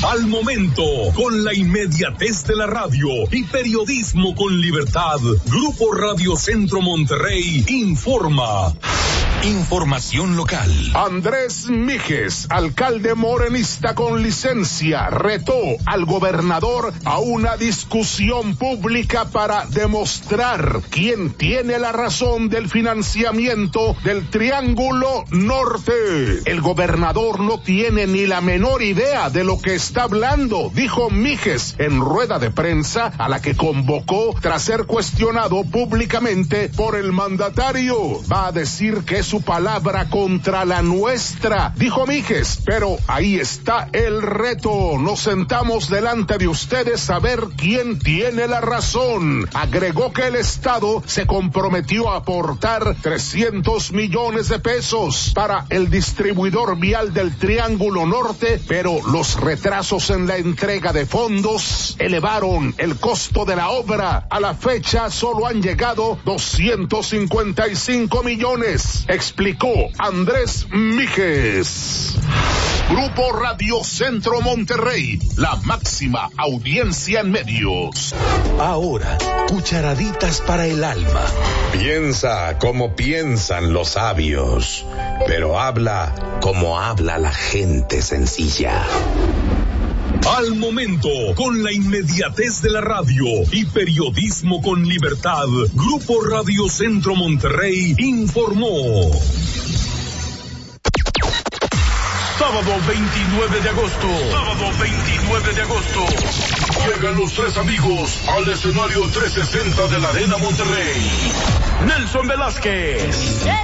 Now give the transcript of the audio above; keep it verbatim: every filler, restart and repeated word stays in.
Al momento, con la inmediatez de la radio y periodismo con libertad, Grupo Radio Centro Monterrey informa. Información local. Andrés Mijes, alcalde morenista con licencia, retó al gobernador a una discusión pública para demostrar quién tiene la razón del financiamiento del Triángulo Norte. El gobernador no tiene ni la menor idea de lo que está hablando, dijo Mijes en rueda de prensa a la que convocó tras ser cuestionado públicamente por el mandatario. Va a decir que es su palabra contra la nuestra, dijo Mijes, pero ahí está el reto. Nos sentamos delante de ustedes a ver quién tiene la razón. Agregó que el Estado se comprometió a aportar trescientos millones de pesos para el distribuidor vial del Triángulo Norte, pero los retrasos en la entrega de fondos elevaron el costo de la obra. A la fecha solo han llegado doscientos cincuenta y cinco millones, explicó Andrés Mijes. Grupo Radio Centro Monterrey, la máxima audiencia en medios. Ahora, cucharaditas para el alma. Piensa como piensan los sabios, pero habla como habla la gente sencilla. Al momento, con la inmediatez de la radio y periodismo con libertad, Grupo Radio Centro Monterrey informó. Sábado veintinueve de agosto. Sábado veintinueve de agosto. Llegan los tres amigos al escenario trescientos sesenta de la Arena Monterrey. Nelson Velázquez.